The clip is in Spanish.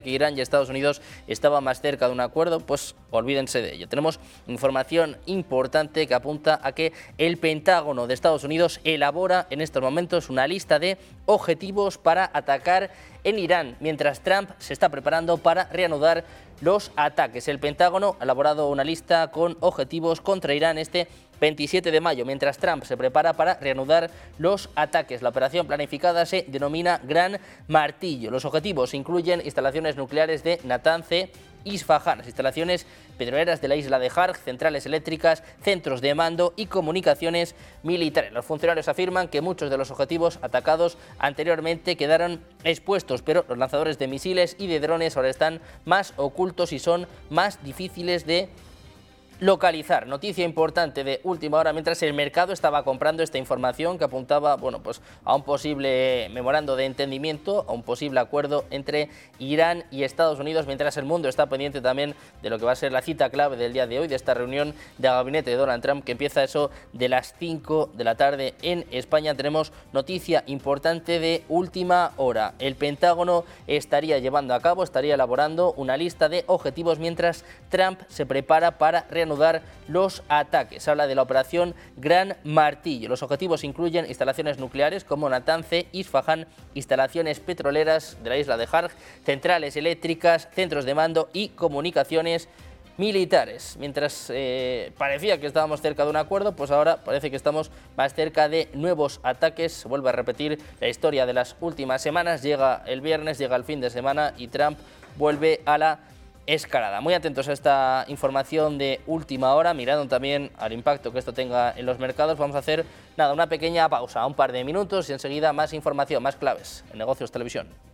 que Irán y Estados Unidos estaban más cerca de un acuerdo, pues olvídense de ello. Tenemos información importante que apunta a que el Pentágono de Estados Unidos elabora en estos momentos una lista de objetivos para atacar en Irán, mientras Trump se está preparando para reanudar los ataques. El Pentágono ha elaborado una lista con objetivos contra Irán este 27 de mayo, mientras Trump se prepara para reanudar los ataques. La operación planificada se denomina Gran Martillo. Los objetivos incluyen instalaciones nucleares de Natanz, Isfahán, las instalaciones petroleras de la isla de Harj, centrales eléctricas, centros de mando y comunicaciones militares. Los funcionarios afirman que muchos de los objetivos atacados anteriormente quedaron expuestos, pero los lanzadores de misiles y de drones ahora están más ocultos y son más difíciles de localizar. Noticia importante de última hora, mientras el mercado estaba comprando esta información que apuntaba, pues a un posible memorando de entendimiento, a un posible acuerdo entre Irán y Estados Unidos, mientras el mundo está pendiente también de lo que va a ser la cita clave del día de hoy, de esta reunión de gabinete de Donald Trump, que empieza eso de las 5 de la tarde en España. Tenemos noticia importante de última hora. El Pentágono estaría llevando a cabo, estaría elaborando una lista de objetivos mientras Trump se prepara para reanudar los ataques. Habla de la operación Gran Martillo. Los objetivos incluyen instalaciones nucleares como Natanz, Isfahán, instalaciones petroleras de la isla de Harj, centrales eléctricas, centros de mando y comunicaciones militares. Mientras parecía que estábamos cerca de un acuerdo, pues ahora parece que estamos más cerca de nuevos ataques. Se vuelve a repetir la historia de las últimas semanas. Llega el viernes, llega el fin de semana y Trump vuelve a la escalada. Muy atentos a esta información de última hora, mirando también al impacto que esto tenga en los mercados. Vamos a hacer una pequeña pausa, un par de minutos y enseguida más información, más claves en Negocios Televisión.